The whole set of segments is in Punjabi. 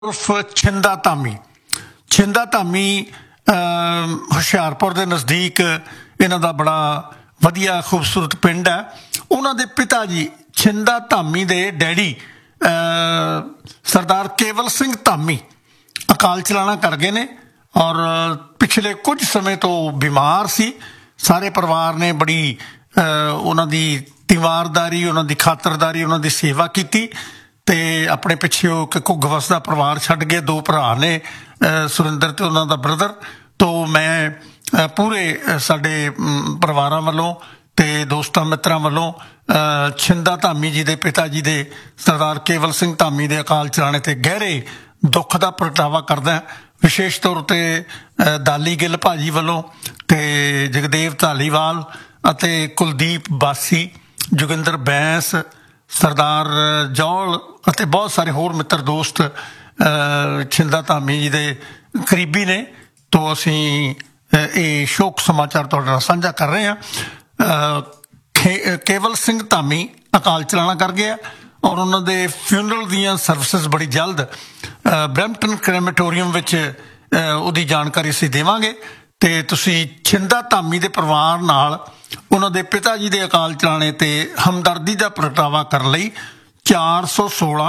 ਉਰਫ ਛਿੰਦਾ ਧਾਮੀ। ਛਿੰਦਾ ਧਾਮੀ ਹੁਸ਼ਿਆਰਪੁਰ ਦੇ ਨਜ਼ਦੀਕ ਇਹਨਾਂ ਦਾ ਬੜਾ ਵਧੀਆ ਖੂਬਸੂਰਤ ਪਿੰਡ ਹੈ। ਉਹਨਾਂ ਦੇ ਪਿਤਾ ਜੀ ਛਿੰਦਾ ਧਾਮੀ ਦੇ ਡੈਡੀ ਸਰਦਾਰ ਕੇਵਲ ਸਿੰਘ ਧਾਮੀ ਅਕਾਲ ਚਲਾਣਾ ਕਰ ਗਏ ਨੇ ਔਰ ਪਿਛਲੇ ਕੁਝ ਸਮੇਂ ਤੋਂ ਬਿਮਾਰ ਸੀ। ਸਾਰੇ ਪਰਿਵਾਰ ਨੇ ਬੜੀ ਉਹਨਾਂ ਦੀ ਤੀਵਾਰਦਾਰੀ, ਉਹਨਾਂ ਦੀ ਖਾਤਰਦਾਰੀ, ਉਹਨਾਂ ਦੀ ਸੇਵਾ ਕੀਤੀ ਤੇ ਆਪਣੇ ਪਿੱਛੇ ਉਹ ਘੁੱਗ ਵਸਦਾ ਪਰਿਵਾਰ ਛੱਡ ਕੇ ਦੋ ਭਰਾ ਨੇ, ਸੁਰਿੰਦਰ ਤੇ ਉਹਨਾਂ ਦਾ ਬ੍ਰਦਰ। ਤੋਂ ਮੈਂ ਪੂਰੇ ਸਾਡੇ ਪਰਿਵਾਰਾਂ ਵੱਲੋਂ ਤੇ ਦੋਸਤਾਂ ਮਿੱਤਰਾਂ ਵੱਲੋਂ ਛਿੰਦਾ ਧਾਮੀ ਜੀ ਦੇ ਪਿਤਾ ਜੀ ਦੇ ਸਰਦਾਰ ਕੇਵਲ ਸਿੰਘ ਧਾਮੀ ਦੇ ਅਕਾਲ ਚਲਾਣੇ ਤੇ ਗਹਿਰੇ ਦੁੱਖ ਦਾ ਪ੍ਰਗਟਾਵਾ ਕਰਦਾ। ਵਿਸ਼ੇਸ਼ ਤੌਰ 'ਤੇ ਦਾਲੀ ਗਿੱਲ ਭਾਜੀ ਵੱਲੋਂ ਤੇ ਜਗਦੇਵ ਧਾਲੀਵਾਲ ਅਤੇ ਕੁਲਦੀਪ ਬਾਸੀ, ਜੋਗਿੰਦਰ ਬੈਂਸ, ਸਰਦਾਰ ਜੌਲ ਅਤੇ ਬਹੁਤ ਸਾਰੇ ਹੋਰ ਮਿੱਤਰ ਦੋਸਤ ਛਿੰਦਾ ਧਾਮੀ ਜੀ ਦੇ ਕਰੀਬੀ ਨੇ। ਤੋਂ ਅਸੀਂ ਇਹ ਸ਼ੋਕ ਸਮਾਚਾਰ ਤੁਹਾਡੇ ਨਾਲ ਸਾਂਝਾ ਕਰ ਰਹੇ ਹਾਂ। ਕੇਵਲ ਸਿੰਘ ਧਾਮੀ ਅਕਾਲ ਚਲਾਣਾ ਕਰ ਗਿਆ ਔਰ ਉਹਨਾਂ ਦੇ ਫਿਊਨਰਲ ਦੀਆਂ ਸਰਵਿਸਿਜ਼ ਬੜੀ ਜਲਦ ਬਰੈਂਪਟਨ ਕ੍ਰੈਮੇਟੋਰੀਅਮ ਵਿੱਚ ਉਹਦੀ ਜਾਣਕਾਰੀ ਅਸੀਂ ਦੇਵਾਂਗੇ। ਅਤੇ ਤੁਸੀਂ ਛਿੰਦਾ ਧਾਮੀ ਦੇ ਪਰਿਵਾਰ ਨਾਲ ਉਹਨਾਂ ਦੇ ਪਿਤਾ ਜੀ ਦੇ ਅਕਾਲ ਚਲਾਣੇ 'ਤੇ ਹਮਦਰਦੀ ਦਾ ਪ੍ਰਗਟਾਵਾ ਕਰਨ ਲਈ 416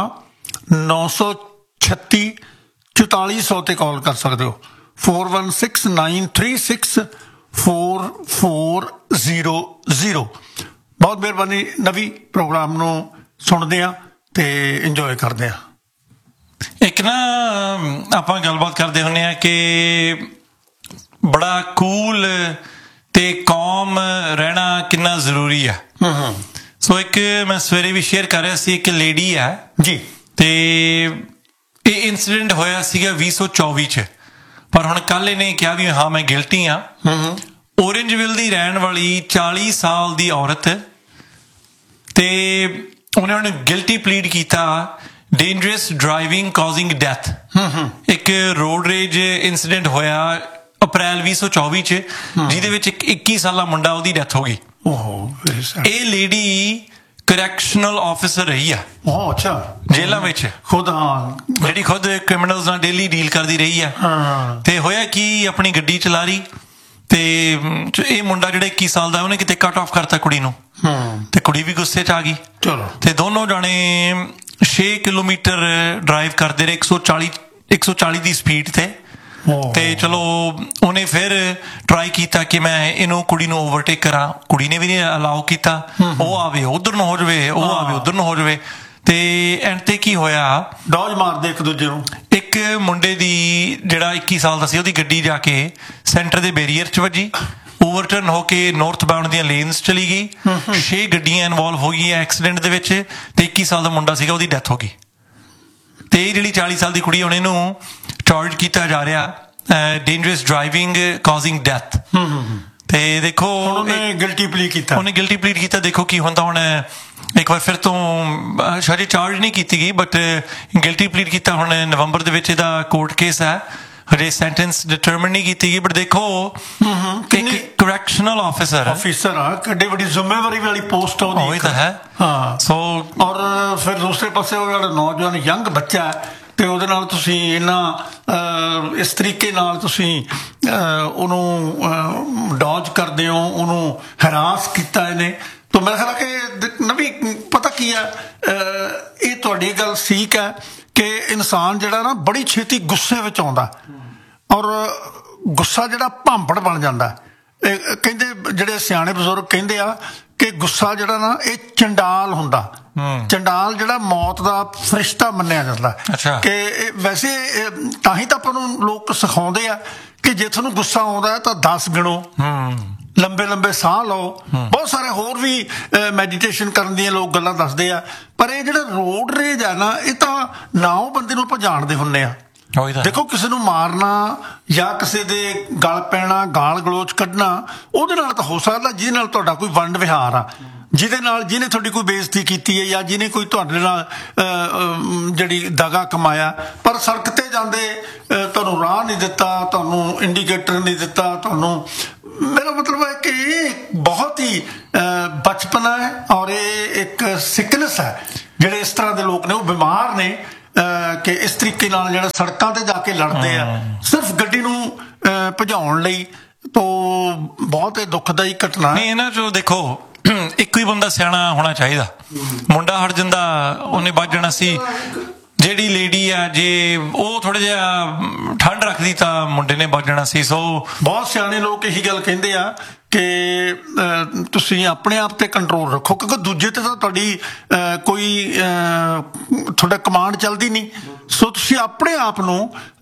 936 4400 'ਤੇ ਕਾਲ ਕਰ ਸਕਦੇ ਹੋ। 416936 4400। ਬਹੁਤ ਮਿਹਰਬਾਨੀ। ਨਵੀਂ ਪ੍ਰੋਗਰਾਮ ਨੂੰ ਸੁਣਦੇ ਹਾਂ ਤੇ ਇੰਜੋਏ ਕਰਦੇ ਹਾਂ। ਇੱਕ ਨਾ ਆਪਾਂ ਗੱਲਬਾਤ ਕਰਦੇ ਹੁੰਦੇ ਹਾਂ ਕਿ ਬੜਾ ਕੂਲ ਤੇ ਕੌਮ ਰਹਿਣਾ ਕਿੰਨਾ ਜ਼ਰੂਰੀ ਆ। ਸੋ ਇੱਕ ਮੈਂ ਸਵੇਰੇ ਵੀ ਸ਼ੇਅਰ ਕਰ ਰਿਹਾ ਸੀ, ਇੱਕ ਲੇਡੀ ਆ ਜੀ ਤੇ ਇਹ ਇੰਸੀਡੈਂਟ ਹੋਇਆ ਸੀਗਾ 2024 'ਚ, ਪਰ ਹੁਣ ਕੱਲ ਇਹਨੇ ਕਿਹਾ ਵੀ ਹਾਂ ਮੈਂ ਗਿਲਟੀ ਹਾਂ। ਔਰੇਂਜਵਿਲ ਦੀ ਰਹਿਣ ਵਾਲੀ 40 ਸਾਲ ਦੀ ਔਰਤ ਤੇ ਉਹਨੇ ਹੁਣ ਗਿਲਟੀ ਪਲੀਡ ਕੀਤਾ ਡੇਂਜਰਸ ਡਰਾਈਵਿੰਗ ਕਾਜ਼ਿੰਗ ਡੈਥ। ਇੱਕ ਰੋਡ ਰੇਜ ਇੰਸੀਡੈਂਟ ਹੋਇਆ ਅਪ੍ਰੈਲ 2024 'ਚ ਜਿਹਦੇ ਵਿੱਚ ਇੱਕ 21 ਸਾਲਾ ਮੁੰਡਾ ਉਹਦੀ ਡੈਥ ਹੋ ਗਈ। ਇਹ ਲੇਡੀ ਕਰੈਕਸ਼ਨਲ ਆਫਿਸਰ ਰਹੀ ਆ ਜੇਲ੍ਹਾਂ ਵਿੱਚ, ਜਿਹੜੀ ਖੁਦ ਕ੍ਰਿਮੀਨਲਸ ਨਾਲ ਡੇਲੀ ਡੀਲ ਕਰਦੀ ਰਹੀ ਆ। ਤੇ ਹੋਇਆ ਕਿ ਆਪਣੀ ਗੱਡੀ ਚਲਾ ਰਹੀ ਤੇ ਇਹ ਮੁੰਡਾ ਜਿਹੜਾ 21 ਸਾਲ ਦਾ ਉਹਨੇ ਕਿਤੇ ਕੱਟ ਆਫ ਕਰਤਾ ਕੁੜੀ ਨੂੰ ਤੇ ਕੁੜੀ ਵੀ ਗੁੱਸੇ 'ਚ ਆ ਗਈ। ਤੇ ਦੋਨੋਂ ਜਾਣੇ 6 ਕਿਲੋਮੀਟਰ ਡਰਾਈਵ ਕਰਦੇ ਰਹੇ 140 ਦੀ ਸਪੀਡ ਤੇ ਚਲੋ ਉਹਨੇ ਫਿਰ ਟਰਾਈ ਕੀਤਾ ਕਿ ਮੈਂ ਇਹਨੂੰ ਕੁੜੀ ਨੂੰ ਓਵਰਟੇਕ ਕਰਾਂ। ਕੁੜੀ ਨੇ ਵੀ ਨਹੀਂ ਅਲਾਓ ਕੀਤਾ। ਉਹ ਆਵੇ ਉਧਰ ਨੂੰ ਹੋ ਜਾਵੇ, ਉਹ ਆਵੇ ਉਧਰ ਨੂੰ ਹੋ ਜਾਵੇ। ਤੇ ਐਂਡ ਤੇ ਕੀ ਹੋਇਆ, ਡੌਜ ਮਾਰਦੇ ਇੱਕ ਦੂਜੇ ਨੂੰ। ਇੱਕ ਮੁੰਡੇ ਦੀ ਜਿਹੜਾ 21 ਸਾਲ ਦਾ ਸੀ ਉਹਦੀ ਗੱਡੀ ਜਾ ਕੇ ਸੈਂਟਰ ਦੇ ਬੈਰੀਅਰ 'ਚ ਵੱਜੀ, ਓਵਰਟਰਨ ਹੋ ਕੇ ਨੌਰਥ ਬਾਉਂਡ ਦੀਆਂ ਲੇਨਸ ਚਲੀ ਗਈ। 6 ਗੱਡੀਆਂ ਇਨਵੋਲਵ ਹੋ ਗਈਆਂ ਐਕਸੀਡੈਂਟ ਦੇ ਵਿੱਚ ਤੇ 21 ਸਾਲ ਦਾ ਮੁੰਡਾ ਸੀਗਾ ਉਹਦੀ ਡੈਥ ਹੋ ਗਈ। ਤੇ ਇਹ ਜਿਹੜੀ 40 ਸਾਲ ਦੀ ਕੁੜੀ ਹੁਣ ਇਹਨੂੰ ਚਾਰਜ ਕੀਤਾ ਜਾ ਰਿਹਾ ਡੇਂਜਰਸ ਡਰਾਈਵਿੰਗ ਕਾਜ਼ਿੰਗ ਡੈਥ। ਤੇ ਦੇਖੋ ਉਹਨੇ ਗਿਲਟੀ ਪਲੀਡ ਕੀਤਾ। ਦੇਖੋ ਕੀ ਹੁੰਦਾ ਹੁਣ। ਇੱਕ ਵਾਰ ਫਿਰ ਤੋਂ ਸ਼ਾਇਦ ਚਾਰਜ ਨਹੀਂ ਕੀਤੀ ਗਈ ਬਟ ਗਿਲਟੀ ਪਲੀਡ ਕੀਤਾ। ਹੁਣ ਨਵੰਬਰ ਦੇ ਵਿੱਚ ਇਹਦਾ ਕੋਰਟ ਕੇਸ ਹੈ, ਹਜੇ ਸੈਂਟੈਂਸ ਡਿਟਰਮਿਨ ਨਹੀਂ ਕੀਤੀ ਗਈ। ਬਟ ਦੇਖੋ ਇੱਕ ਕਰੈਕਸ਼ਨਲ ਆਫਿਸਰ ਆ, ਕਿੱਡੀ ਵੱਡੀ ਜ਼ਿੰਮੇਵਾਰੀ ਵਾਲੀ ਪੋਸਟ ਉਹਦੀ ਤਾਂ ਹੈ। ਸੋ ਔਰ ਫਿਰ ਦੂਸਰੇ ਪਾਸੇ ਉਹ ਜਿਹੜਾ ਨੌਜਵਾਨ ਯੰਗ ਬੱਚਾ ਹੈ ਤੇ ਉਹਦੇ ਨਾਲ ਤੁਸੀਂ ਇਸ ਤਰੀਕੇ ਨਾਲ ਤੁਸੀਂ ਉਹਨੂੰ ਡੌਜ ਕਰਦੇ ਹੋ, ਉਹਨੂੰ ਹਰਾਸ ਕੀਤਾ ਇਹਨੇ। ਤਾਂ ਮੇਰਾ ਖਿਆਲ ਕਿ ਨਵੀਂ ਪਤਾ ਕੀ ਹੈ, ਇਹ ਤੁਹਾਡੀ ਗੱਲ ਠੀਕ ਹੈ ਕਿ ਇਨਸਾਨ ਜਿਹੜਾ ਨਾ ਬੜੀ ਛੇਤੀ ਗੁੱਸੇ ਵਿੱਚ ਆਉਂਦਾ ਔਰ ਗੁੱਸਾ ਜਿਹੜਾ ਭਾਂਬੜ ਬਣ ਜਾਂਦਾ। ਕਹਿੰਦੇ ਜਿਹੜੇ ਸਿਆਣੇ ਬਜ਼ੁਰਗ ਕਹਿੰਦੇ ਆ ਕਿ ਗੁੱਸਾ ਜਿਹੜਾ ਨਾ ਇਹ ਚੰਡਾਲ ਹੁੰਦਾ। ਚੰਡਾਲ ਜਿਹੜਾ ਮੌਤ ਦਾ ਫਰਿਸ਼ਤਾ ਮੰਨਿਆ ਜਾਂਦਾ ਕਿ ਵੈਸੇ ਤਾਂ ਹੀ ਤਾਂ ਆਪਾਂ ਨੂੰ ਲੋਕ ਸਿਖਾਉਂਦੇ ਆ ਕਿ ਜੇ ਤੁਹਾਨੂੰ ਗੁੱਸਾ ਆਉਂਦਾ ਤਾਂ 10 ਗਿਣੋ, ਲੰਬੇ ਸਾਹ ਲਓ। ਬਹੁਤ ਸਾਰੇ ਹੋਰ ਵੀ ਮੈਡੀਟੇਸ਼ਨ ਕਰਨ ਦੀਆਂ ਲੋਕ ਗੱਲਾਂ ਦੱਸਦੇ ਆ। ਪਰ ਇਹ ਜਿਹੜਾ ਰੋਡ ਰੇਜ ਆ ਨਾ, ਇਹ ਤਾਂ ਨਾ ਉਹ ਬੰਦੇ ਨੂੰ ਆਪਾਂ ਜਾਣਦੇ ਹੁੰਦੇ ਆ। ਦੇਖੋ ਕਿਸੇ ਨੂੰ ਮਾਰਨਾ ਜਾਂ ਕਿਸੇ ਦੇ ਗਲ ਪੈਣਾ, ਗਾਲ ਗਲੋਚ ਕੱਢਣਾ ਉਹਦੇ ਨਾਲ ਤਾਂ ਹੋ ਸਕਦਾ ਜਿਹਦੇ ਨਾਲ ਤੁਹਾਡਾ ਕੋਈ ਵੰਡ ਵਿਹਾਰ ਆ, ਜਿਹਨੇ ਤੁਹਾਡੀ ਕੋਈ ਬੇਇੱਜ਼ਤੀ ਕੀਤੀ ਹੈ ਜਾਂ ਜਿਹਨੇ ਕੋਈ ਤੁਹਾਡੇ ਨਾਲ ਜਿਹੜੀ ਦਗਾ ਕਮਾਇਆ। ਪਰ ਸੜਕ 'ਤੇ ਜਾਂਦੇ ਤੁਹਾਨੂੰ ਰਾਹ ਨਹੀਂ ਦਿੱਤਾ, ਤੁਹਾਨੂੰ ਇੰਡੀਕੇਟਰ ਨਹੀਂ ਦਿੱਤਾ, ਤੁਹਾਨੂੰ ਮੇਰਾ ਮਤਲਬ ਹੈ ਕਿ ਇਹ ਬਹੁਤ ਹੀ ਬਚਪਨਾ ਹੈ ਔਰ ਇਹ ਇੱਕ ਸਿਕਨੈਸ ਹੈ। ਜਿਹੜੇ ਇਸ ਤਰ੍ਹਾਂ ਦੇ ਲੋਕ ਨੇ ਉਹ ਬਿਮਾਰ ਨੇ ਕਿ ਇਸ ਤਰੀਕੇ ਨਾਲ ਜਿਹੜਾ ਸੜਕਾਂ ਤੇ ਜਾ ਕੇ ਲੜਦੇ ਆ ਸਿਰਫ ਗੱਡੀ ਨੂੰ ਭਜਾਉਣ ਲਈ, ਤਾਂ ਬਹੁਤ ਇਹ ਦੁਖਦਾਈ ਘਟਨਾ। ਨਹੀਂ, ਇਹਨਾਂ 'ਚੋਂ ਦੇਖੋ ਇੱਕੋ ਹੀ ਬੰਦਾ ਸਿਆਣਾ ਹੋਣਾ ਚਾਹੀਦਾ। ਮੁੰਡਾ ਹਟ ਜਾਂਦਾ, ਉਹਨੇ ਵੱਜ ਜਾਣਾ ਸੀ। ਜਿਹੜੀ ਲੇਡੀ ਆ, ਜੇ ਉਹ ਥੋੜਾ ਜਿਹਾ ਠੰਡ ਰੱਖਦੀ ਤਾਂ ਮੁੰਡੇ ਨੇ ਵੱਜਣਾ ਸੀ। ਸੋ ਬਹੁਤ ਸਿਆਣੇ ਲੋਕ ਇਹੀ ਗੱਲ ਕਹਿੰਦੇ ਆ ਕਿ ਤੁਸੀਂ ਆਪਣੇ ਆਪ ਤੇ ਕੰਟਰੋਲ ਰੱਖੋ, ਕਿਉਂਕਿ ਦੂਜੇ ਤੇ ਤਾਂ ਤੁਹਾਡੀ ਕੋਈ ਤੁਹਾਡਾ ਕਮਾਂਡ ਚੱਲਦੀ ਨਹੀਂ। ਸੋ ਤੁਸੀਂ ਆਪਣੇ ਆਪ ਨੂੰ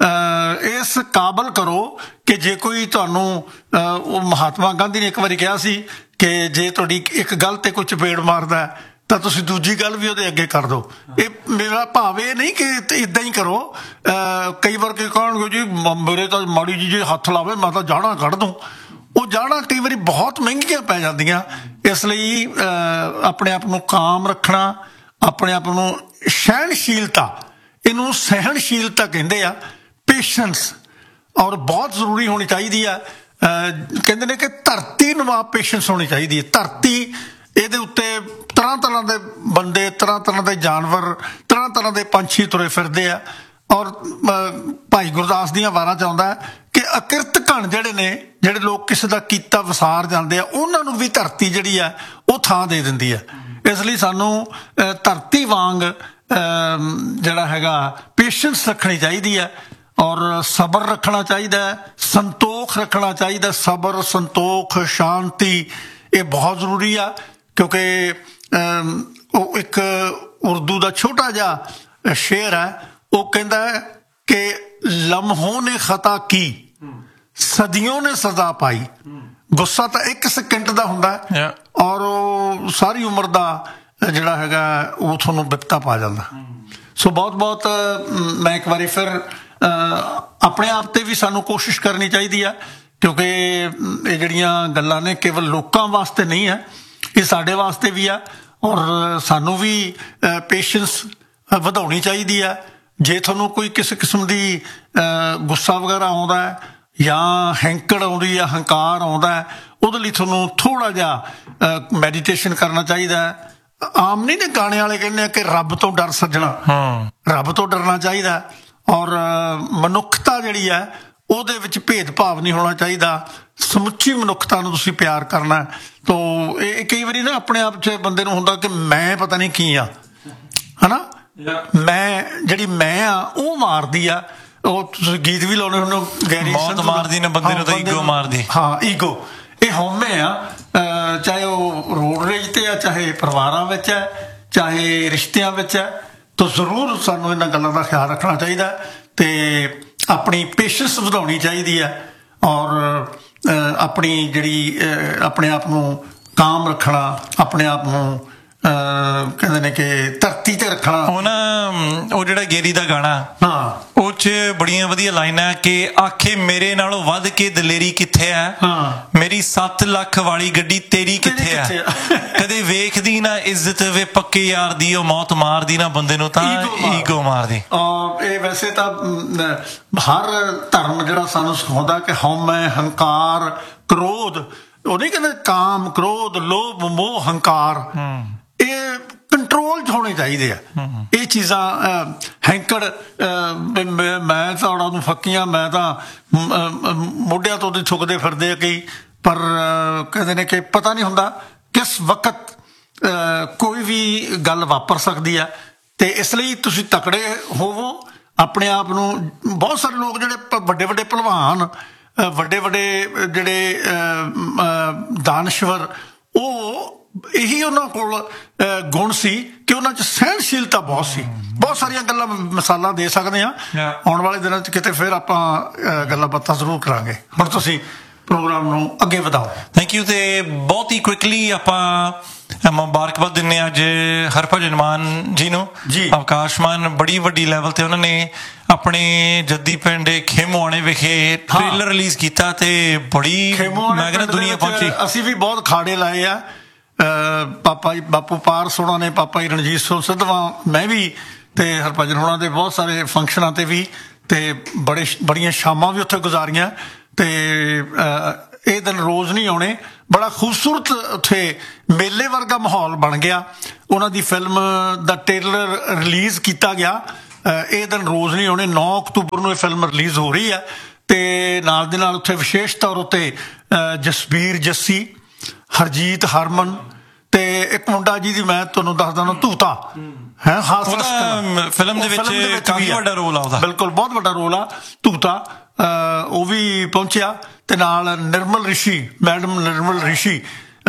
ਇਸ ਕਾਬਲ ਕਰੋ ਕਿ ਜੇ ਕੋਈ ਤੁਹਾਨੂੰ ਉਹ ਮਹਾਤਮਾ ਗਾਂਧੀ ਨੇ ਇੱਕ ਵਾਰੀ ਕਿਹਾ ਸੀ ਕਿ ਜੇ ਤੁਹਾਡੀ ਇੱਕ ਗੱਲ ਤੇ ਕੋਈ ਚਪੇੜ ਮਾਰਦਾ ਤਾਂ ਤੁਸੀਂ ਦੂਜੀ ਗੱਲ ਵੀ ਉਹਦੇ ਅੱਗੇ ਕਰ ਦਿਓ। ਇਹ ਮੇਰਾ ਭਾਵ ਇਹ ਨਹੀਂ ਕਿ ਇੱਦਾਂ ਹੀ ਕਰੋ। ਕਈ ਵਾਰ ਕੀ ਕਹਣਗੇ ਜੀ ਮੇਰੇ ਤਾਂ ਮਾੜੀ ਜੀ ਜੇ ਹੱਥ ਲਾਵੇ ਮੈਂ ਤਾਂ ਜਾੜਾਂ ਕੱਢ ਦੂੰ। ਉਹ ਜਾੜਾਂ ਕਈ ਵਾਰੀ ਬਹੁਤ ਮਹਿੰਗੀਆਂ ਪੈ ਜਾਂਦੀਆਂ। ਇਸ ਲਈ ਆਪਣੇ ਆਪ ਨੂੰ ਕਾਮ ਰੱਖਣਾ, ਆਪਣੇ ਆਪ ਨੂੰ ਸਹਿਣਸ਼ੀਲਤਾ, ਇਹਨੂੰ ਸਹਿਣਸ਼ੀਲਤਾ ਕਹਿੰਦੇ ਆ, ਪੇਸ਼ੈਂਸ, ਔਰ ਬਹੁਤ ਜ਼ਰੂਰੀ ਹੋਣੀ ਚਾਹੀਦੀ ਆ। ਕਹਿੰਦੇ ਨੇ ਕਿ ਧਰਤੀ ਨਵਾਬ ਪੇਸ਼ੈਂਸ ਹੋਣੀ ਚਾਹੀਦੀ ਹੈ। ਧਰਤੀ, ਇਹਦੇ ਉੱਤੇ ਤਰ੍ਹਾਂ ਤਰ੍ਹਾਂ ਦੇ ਬੰਦੇ, ਤਰ੍ਹਾਂ ਤਰ੍ਹਾਂ ਦੇ ਜਾਨਵਰ, ਤਰ੍ਹਾਂ ਤਰ੍ਹਾਂ ਦੇ ਪੰਛੀ ਤੁਰੇ ਫਿਰਦੇ ਆ। ਔਰ ਭਾਈ ਗੁਰਦਾਸ ਦੀਆਂ ਵਾਰਾਂ 'ਚ ਆਉਂਦਾ ਕਿ ਅਕਿਰਤ ਘਣ ਜਿਹੜੇ ਨੇ, ਜਿਹੜੇ ਲੋਕ ਕਿਸੇ ਦਾ ਕੀਤਾ ਵਿਸਾਰ ਜਾਂਦੇ ਆ, ਉਹਨਾਂ ਨੂੰ ਵੀ ਧਰਤੀ ਜਿਹੜੀ ਆ ਉਹ ਥਾਂ ਦੇ ਦਿੰਦੀ ਆ। ਇਸ ਲਈ ਸਾਨੂੰ ਧਰਤੀ ਵਾਂਗ ਜਿਹੜਾ ਹੈਗਾ ਪੇਸ਼ੈਂਸ ਰੱਖਣੀ ਚਾਹੀਦੀ ਹੈ, ਔਰ ਸਬਰ ਰੱਖਣਾ ਚਾਹੀਦਾ, ਸੰਤੋਖ ਰੱਖਣਾ ਚਾਹੀਦਾ। ਸਬਰ, ਸੰਤੋਖ, ਸ਼ਾਂਤੀ, ਇਹ ਬਹੁਤ ਜ਼ਰੂਰੀ ਆ। ਕਿਉਂਕਿ ਉਹ ਇੱਕ ਉਰਦੂ ਦਾ ਛੋਟਾ ਜਿਹਾ ਸ਼ੇਰ ਹੈ, ਉਹ ਕਹਿੰਦਾ ਕਿ ਲਮਹੋਂ ਨੇ ਖਤਾ ਕੀ, ਸਦੀਆਂ ਨੇ ਸਜ਼ਾ ਪਾਈ। ਗੁੱਸਾ ਤਾਂ ਇੱਕ ਸਕਿੰਟ ਦਾ ਹੁੰਦਾ ਔਰ ਉਹ ਸਾਰੀ ਉਮਰ ਦਾ ਜਿਹੜਾ ਹੈਗਾ ਉਹ ਤੁਹਾਨੂੰ ਬਿਪਤਾ ਪਾ ਜਾਂਦਾ। ਸੋ ਬਹੁਤ ਬਹੁਤ ਮੈਂ ਇੱਕ ਵਾਰੀ ਫਿਰ ਆਪਣੇ ਆਪ ਤੇ ਵੀ ਸਾਨੂੰ ਕੋਸ਼ਿਸ਼ ਕਰਨੀ ਚਾਹੀਦੀ ਆ, ਕਿਉਂਕਿ ਇਹ ਜਿਹੜੀਆਂ ਗੱਲਾਂ ਨੇ ਕੇਵਲ ਲੋਕਾਂ ਵਾਸਤੇ ਨਹੀਂ ਹੈ, ਇਹ ਸਾਡੇ ਵਾਸਤੇ ਵੀ ਆ। ਔਰ ਸਾਨੂੰ ਵੀ ਪੇਸ਼ੈਂਸ ਵਧਾਉਣੀ ਚਾਹੀਦੀ ਆ। ਜੇ ਤੁਹਾਨੂੰ ਕੋਈ ਕਿਸੇ ਕਿਸਮ ਦੀ ਗੁੱਸਾ ਵਗੈਰਾ ਆਉਂਦਾ ਹੈ ਜਾਂ ਹੈਂਕੜ ਆਉਂਦੀ ਆ, ਹੰਕਾਰ ਆਉਂਦਾ ਹੈ, ਉਹਦੇ ਲਈ ਤੁਹਾਨੂੰ ਥੋੜ੍ਹਾ ਜਿਹਾ ਮੈਡੀਟੇਸ਼ਨ ਕਰਨਾ ਚਾਹੀਦਾ ਹੈ। ਆਮ ਨਹੀਂ ਨੇ ਗਾਣੇ ਵਾਲੇ ਕਹਿੰਦੇ ਆ ਕਿ ਰੱਬ ਤੋਂ ਡਰ ਸੱਜਣਾ, ਰੱਬ ਤੋਂ ਡਰਨਾ ਚਾਹੀਦਾ। ਔਰ ਮਨੁੱਖਤਾ ਜਿਹੜੀ ਹੈ ਉਹਦੇ ਵਿੱਚ ਭੇਦਭਾਵ ਨਹੀਂ ਹੋਣਾ ਚਾਹੀਦਾ। ਸਮੁੱਚੀ ਮਨੁੱਖਤਾ ਨੂੰ ਤੁਸੀਂ ਪਿਆਰ ਕਰਨਾ। ਤਾਂ ਇਹ ਕਈ ਵਾਰੀ ਨਾ ਆਪਣੇ ਆਪ 'ਚ ਬੰਦੇ ਨੂੰ ਹੁੰਦਾ ਕਿ ਮੈਂ ਪਤਾ ਨਹੀਂ ਕੀ ਆ, ਹਨਾ, ਮੈਂ ਜਿਹੜੀ ਮੈਂ ਆ ਉਹ ਮਾਰਦੀ ਆ। ਉਹ ਤੁਸੀਂ ਗੀਤ ਵੀ ਲਾਉਣੇ ਹੁੰਦੇ, ਗੈਰੀ ਮੌਤ ਮਾਰਦੀ ਨੇ ਬੰਦੇ ਨੂੰ ਤਾਂ ਈਗੋ ਮਾਰਦੀ। ਹਾਂ, ਈਗੋ, ਇਹ ਹਉਮੈ ਆ। ਚਾਹੇ ਉਹ ਰੋਡ ਰੇਜ ਤੇ ਆ, ਚਾਹੇ ਪਰਿਵਾਰਾਂ ਵਿੱਚ ਹੈ, ਚਾਹੇ ਰਿਸ਼ਤਿਆਂ ਵਿੱਚ ਹੈ। ਤਾਂ ਜ਼ਰੂਰ ਸਾਨੂੰ ਇਹਨਾਂ ਗੱਲਾਂ ਦਾ ਖਿਆਲ ਰੱਖਣਾ ਚਾਹੀਦਾ ਤੇ ਆਪਣੀ ਪੇਸ਼ੈਂਸ ਵਧਾਉਣੀ ਚਾਹੀਦੀ ਹੈ। ਔਰ ਆਪਣੀ ਜਿਹੜੀ ਆਪਣੇ ਆਪ ਨੂੰ ਕਾਮ ਰੱਖਣਾ, ਆਪਣੇ ਆਪ ਨੂੰ ਕਹਿੰਦੇ ਨੇ ਕਿ ਧਰਤੀ ਤੇ ਰੱਖਣਾ। ਉਹ ਜਿਹੜਾ ਗੇਰੀ ਦਾ ਗਾਣਾ, ਹਾਂ, ਉਹ 'ਚ ਬੜੀਆਂ ਵਧੀਆ ਲਾਈਨਾਂ ਕਿ ਆਖੇ ਮੇਰੇ ਨਾਲੋਂ ਵੱਧ ਕੇ ਦਲੇਰੀ ਕਿੱਥੇ ਆ, ਮੇਰੀ 7 ਲੱਖ ਵਾਲੀ ਗੱਡੀ ਤੇਰੀ ਕਿੱਥੇ ਆ, ਕਦੇ ਵੇਖਦੀ ਨਾ ਇੱਜ਼ਤ ਵੇ ਪੱਕੇ ਯਾਰ ਦੀ, ਉਹ ਮੌਤ ਮਾਰਦੀ ਨਾ ਬੰਦੇ ਨੂੰ ਤਾਂ ਈਗੋ ਮਾਰਦੀ। ਇਹ ਵੈਸੇ ਤਾਂ ਹਰ ਧਰਮ ਜਿਹੜਾ ਸਾਨੂੰ ਸਿਖਾਉਂਦਾ ਕਿ ਹਉਮੈ, ਹੰਕਾਰ, ਕ੍ਰੋਧ, ਉਹ ਨਹੀਂ ਕਹਿੰਦੇ ਕਾਮ, ਕ੍ਰੋਧ, ਲੋਭ, ਮੋਹ, ਹੰਕਾਰ, ਇਹ ਕੰਟਰੋਲ 'ਚ ਹੋਣੇ ਚਾਹੀਦੇ ਆ। ਇਹ ਚੀਜ਼ਾਂ ਹੈਂਕੜ, ਮੈਂ ਤਾਂ ਉਹਨਾਂ ਨੂੰ ਫੱਕੀਆਂ, ਮੈਂ ਤਾਂ ਮੋਢਿਆਂ ਤੋਂ ਦੀ ਥੁੱਕਦੇ ਫਿਰਦੇ ਆ ਕਈ, ਪਰ ਕਹਿੰਦੇ ਨੇ ਕਿ ਪਤਾ ਨਹੀਂ ਹੁੰਦਾ ਕਿਸ ਵਕਤ ਕੋਈ ਵੀ ਗੱਲ ਵਾਪਰ ਸਕਦੀ ਆ। ਤੇ ਇਸ ਲਈ ਤੁਸੀਂ ਤਕੜੇ ਹੋਵੋ ਆਪਣੇ ਆਪ ਨੂੰ। ਬਹੁਤ ਸਾਰੇ ਲੋਕ ਜਿਹੜੇ ਵੱਡੇ ਵੱਡੇ ਭਲਵਾਨ, ਵੱਡੇ ਵੱਡੇ ਜਿਹੜੇ ਦਾਨਸ਼ਵਰ, ਉਹ ਇਹੀ ਉਹਨਾਂ ਕੋਲ ਗੁਣ ਸੀ ਕਿ ਉਹਨਾਂ 'ਚ ਸਹਿਣਸ਼ੀਲਤਾ ਬਹੁਤ ਸੀ। ਬਹੁਤ ਸਾਰੀਆਂ ਗੱਲਾਂ ਮਿਸਾਲਾਂ ਦੇ ਸਕਦੇ ਹਾਂ। ਆਉਣ ਵਾਲੇ ਦਿਨਾਂ 'ਚ ਕਿਤੇ ਫਿਰ ਆਪਾਂ ਗੱਲਾਂ ਬਾਤਾਂ ਜ਼ਰੂਰ ਕਰਾਂਗੇ। ਹੁਣ ਤੁਸੀਂ ਪ੍ਰੋਗਰਾਮ ਨੂੰ ਅੱਗੇ ਵਧਾਓ। Thank you. ਤੇ ਬਹੁਤ ਹੀ ਕੁਇਕਲੀ ਆਪਾਂ ਮੁਬਾਰਕਬਾਦ ਦਿੰਦੇ ਹਾਂ ਅੱਜ ਹਰਭਜਨ ਮਾਨ ਜੀ ਨੂੰ। ਆਕਾਸ਼ਮਾਨ ਬੜੀ ਵੱਡੀ ਲੈਵਲ ਤੇ ਉਹਨਾਂ ਨੇ ਆਪਣੇ ਜੱਦੀ ਪਿੰਡ ਖੇਮੂਆਣੇ ਵਿਖੇ ਟ੍ਰੇਲਰ ਰਿਲੀਜ਼ ਕੀਤਾ ਤੇ ਬੜੀ ਮੈਂ ਕਹਿੰਦਾ ਦੁਨੀਆ ਪਹੁੰਚੀ। ਅਸੀਂ ਵੀ ਬਹੁਤ ਖਾੜੇ ਲਾਏ ਆ। ਪਾਪਾ ਜੀ ਬਾਪੂ ਪਾਰਸ ਹੋਣਾ ਨੇ, ਪਾਪਾ ਜੀ ਰਣਜੀਤ ਸਿੰਘ ਸਿੱਧਵਾਂ, ਮੈਂ ਵੀ ਤੇ ਹਰਭਜਨ ਹੋਣਾ ਦੇ ਬਹੁਤ ਸਾਰੇ ਫੰਕਸ਼ਨਾਂ ਤੇ ਵੀ, ਤੇ ਬੜੀਆਂ ਸ਼ਾਮਾਂ ਵੀ ਉੱਥੇ ਗੁਜ਼ਾਰੀਆਂ। ਤੇ ਇਹ ਦਿਨ ਰੋਜ਼ ਨਹੀਂ ਆਉਣੇ। ਬੜਾ ਖੂਬਸੂਰਤ ਉੱਥੇ ਮੇਲੇ ਵਰਗਾ ਮਾਹੌਲ ਬਣ ਗਿਆ। ਉਹਨਾਂ ਦੀ ਫਿਲਮ ਦਾ ਟ੍ਰੇਲਰ ਰਿਲੀਜ਼ ਕੀਤਾ ਗਿਆ ਇਹ ਦਿਨ ਰੋਜ਼ ਨਹੀਂ ਆਉਣੇ। 9 ਅਕਤੂਬਰ ਨੂੰ ਇਹ ਫਿਲਮ ਰਿਲੀਜ਼ ਹੋ ਰਹੀ ਹੈ ਤੇ ਨਾਲ ਦੇ ਨਾਲ ਉੱਥੇ ਵਿਸ਼ੇਸ਼ ਤੌਰ ਉੱਤੇ ਜਸਬੀਰ ਜੱਸੀ, ਹਰਜੀਤ ਹਰਮਨ ਤੇ ਇੱਕ ਮੁੰਡਾ ਜਿਹਦੀ ਮੈਂ ਤੁਹਾਨੂੰ ਦੱਸਦਾ ਨਾ, ਧੂਤਾ ਹੈ, ਫਿਲਮ ਦੇ ਵਿੱਚ ਕਾਫੀ ਵੱਡਾ ਰੋਲ ਆ ਉਹਦਾ। ਬਿਲਕੁਲ ਬਹੁਤ ਵੱਡਾ ਰੋਲ ਆ ਧੂਤਾ, ਉਹ ਵੀ ਪਹੁੰਚਿਆ ਤੇ ਨਾਲ ਨਿਰਮਲ ਰਿਸ਼ੀ, ਮੈਡਮ ਨਿਰਮਲ ਰਿਸ਼ੀ,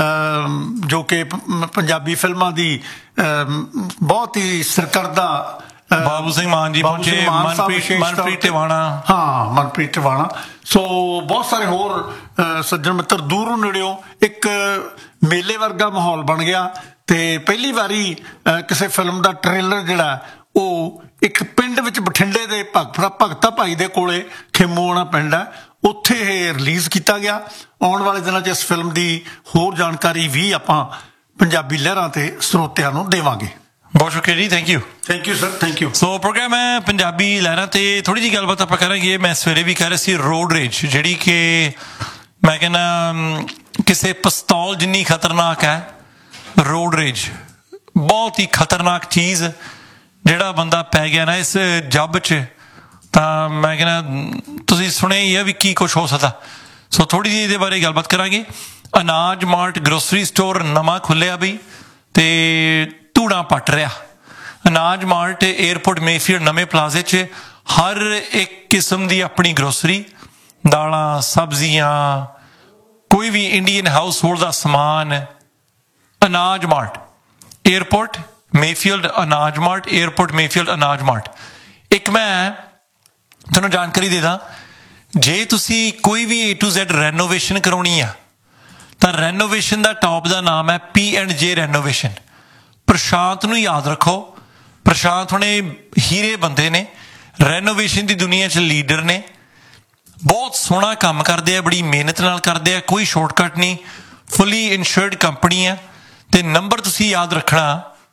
ਜੋ ਕਿ ਪੰਜਾਬੀ ਫਿਲਮਾਂ ਦੀ ਬਹੁਤ ਹੀ ਸਰਕਰਦਾ, ਬਾਬੂ ਸਿੰਘ ਮਾਨ ਜੀ ਪਹੁੰਚੇ, ਮਨਪ੍ਰੀਤ ਟਿਵਾਣਾ, ਹਾਂ ਮਨਪ੍ਰੀਤ ਟਿਵਾਣਾ। ਸੋ ਬਹੁਤ ਸਾਰੇ ਹੋਰ ਸੱਜਣ ਮਿੱਤਰ ਦੂਰੋਂ ਨੇੜਿਓਂ। ਇੱਕ ਮੇਲੇ ਵਰਗਾ ਮਾਹੌਲ ਬਣ ਗਿਆ ਤੇ ਪਹਿਲੀ ਵਾਰੀ ਕਿਸੇ ਫਿਲਮ ਦਾ ਟ੍ਰੇਲਰ ਜਿਹੜਾ ਉਹ ਇੱਕ ਪਿੰਡ ਵਿੱਚ ਬਠਿੰਡੇ ਦੇ ਭਗਤਾ ਭਾਈ ਦੇ ਕੋਲੇ ਖੇਮੂਆਣਾ ਪਿੰਡ ਹੈ, ਉੱਥੇ ਇਹ ਰਿਲੀਜ਼ ਕੀਤਾ ਗਿਆ। ਆਉਣ ਵਾਲੇ ਦਿਨਾਂ 'ਚ ਇਸ ਫਿਲਮ ਦੀ ਹੋਰ ਜਾਣਕਾਰੀ ਵੀ ਆਪਾਂ ਪੰਜਾਬੀ ਲਹਿਰਾਂ ਤੇ ਸਰੋਤਿਆਂ ਨੂੰ ਦੇਵਾਂਗੇ। ਬਹੁਤ ਸ਼ੁਕਰੀਆ ਜੀ, thank you sir, thank you. So programme ਹੈ ਪੰਜਾਬੀ ਲਹਿਰਾਂ ਤੇ ਥੋੜ੍ਹੀ ਜਿਹੀ ਗੱਲਬਾਤ ਆਪਾਂ ਕਰਾਂਗੇ। ਮੈਂ ਸਵੇਰੇ ਵੀ ਕਹਿ ਰਿਹਾ ਸੀ ਰੋਡ ਰੇਜ, ਜਿਹੜੀ ਕਿ ਮੈਂ ਕਹਿੰਦਾ ਕਿਸੇ ਪਿਸਤੌਲ ਜਿੰਨੀ ਖਤਰਨਾਕ ਹੈ। ਰੋਡ ਰੇਜ ਬਹੁਤ ਹੀ ਖਤਰਨਾਕ ਚੀਜ਼, ਜਿਹੜਾ ਬੰਦਾ ਪੈ ਗਿਆ ਨਾ ਇਸ ਜੱਬ 'ਚ, ਤਾਂ ਮੈਂ ਕਹਿੰਦਾ ਤੁਸੀਂ ਸੁਣਿਆ ਹੀ ਆ ਵੀ ਕੀ ਕੁਛ ਹੋ ਸਕਦਾ। ਸੋ ਥੋੜ੍ਹੀ ਜਿਹੀ ਇਹਦੇ ਬਾਰੇ ਗੱਲਬਾਤ ਕਰਾਂਗੇ। ਅਨਾਜ ਮਾਰਟ ਗਰੋਸਰੀ ਸਟੋਰ ਨਵਾਂ ਖੁੱਲ੍ਹਿਆ ਬਈ ਤੇ ਧੂੜਾਂ ਪੱਟ ਰਿਹਾ। ਅਨਾਜ ਮਾਰਟ ਏਅਰਪੋਰਟ ਮੇਫੀਲਡ ਨਵੇਂ ਪਲਾਜ਼ੇ 'ਚ ਹਰ ਇੱਕ ਕਿਸਮ ਦੀ ਆਪਣੀ ਗਰੋਸਰੀ, ਦਾਲਾਂ, ਸਬਜ਼ੀਆਂ, ਕੋਈ ਵੀ ਇੰਡੀਅਨ ਹਾਊਸ ਹੋਲਡ ਦਾ ਸਮਾਨ। ਅਨਾਜ ਮਾਰਟ ਏਅਰਪੋਰਟ ਮੇਫੀਲਡ, ਅਨਾਜ ਮਾਰਟ ਏਅਰਪੋਰਟ ਮੇਫੀਲਡ, ਅਨਾਜ ਮਾਰਟ। ਇੱਕ ਮੈਂ ਤੁਹਾਨੂੰ ਜਾਣਕਾਰੀ ਦੇ ਦਾਂ, ਜੇ ਤੁਸੀਂ ਕੋਈ ਵੀ A to Z ਰੈਨੋਵੇਸ਼ਨ ਕਰਾਉਣੀ ਆ ਤਾਂ ਰੈਨੋਵੇਸ਼ਨ ਦਾ ਟੌਪ ਦਾ ਨਾਮ ਹੈ P&J ਰੈਨੋਵੇਸ਼ਨ। ਪ੍ਰਸ਼ਾਂਤ ਨੂੰ ਯਾਦ ਰੱਖੋ, ਪ੍ਰਸ਼ਾਂਤ ਹੁਣੇ ਹੀਰੇ ਬੰਦੇ ਨੇ, ਰੈਨੋਵੇਸ਼ਨ ਦੀ ਦੁਨੀਆ 'ਚ ਲੀਡਰ ਨੇ, ਬਹੁਤ ਸੋਹਣਾ ਕੰਮ ਕਰਦੇ ਆ, ਬੜੀ ਮਿਹਨਤ ਨਾਲ ਕਰਦੇ ਆ, ਕੋਈ ਸ਼ਾਰਟਕਟ ਨਹੀਂ, ਫੁੱਲੀ ਇੰਸ਼ੋਰਡ ਕੰਪਨੀ ਆ। ਤੇ ਨੰਬਰ ਤੁਸੀਂ ਯਾਦ ਰੱਖਣਾ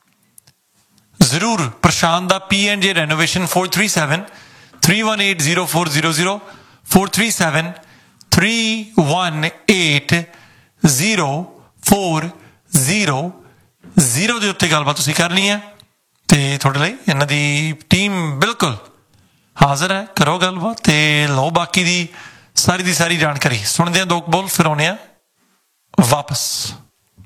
ਜ਼ਰੂਰ, ਪ੍ਰਸ਼ਾਂਤ ਦਾ P&J ਰੈਨੋਵੇਸ਼ਨ 437-318-0400, 437-318-0400 ਦੇ ਉੱਤੇ ਗੱਲਬਾਤ ਤੁਸੀਂ ਕਰਨੀ ਹੈ ਤੇ ਤੁਹਾਡੇ ਲਈ ਇਹਨਾਂ ਦੀ ਟੀਮ ਬਿਲਕੁਲ ਹਾਜ਼ਰ ਹੈ। ਕਰੋ ਗੱਲਬਾਤ ਤੇ ਲਓ ਬਾਕੀ ਦੀ ਸਾਰੀ ਜਾਣਕਾਰੀ। ਸੁਣਦੇ ਹਾਂ ਦੋ ਬੋਲ, ਫਿਰ ਆਉਂਦੇ ਹਾਂ ਵਾਪਸ।